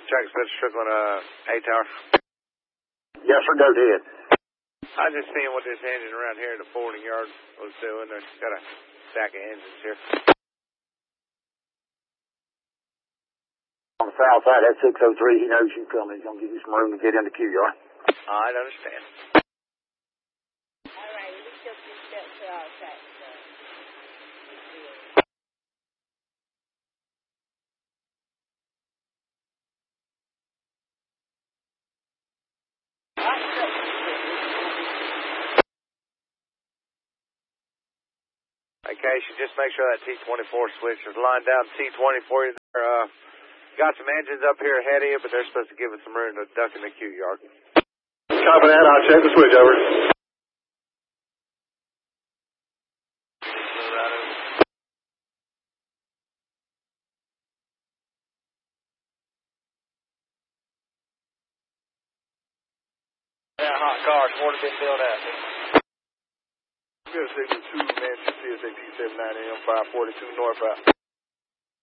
Chuck Smith, Strickland, A-Tower. Yes, sir, go ahead. I was just seeing what this engine around here in the forwarding yard was doing. There's got a stack of engines here. On the south side, that 603, he knows you coming. He's going to give you some room to get in the queue yard. I understand. All right, we took this step to our track. Okay, you just make sure that T24 switch is lined down. T20 for you there. Got some engines up here ahead of you, but they're supposed to give us some room to duck in the queue yard. Copy that. I'll check the switch over. That hot car's already been filled out. Good signal 2, man. CSA T79 AM 542 northbound.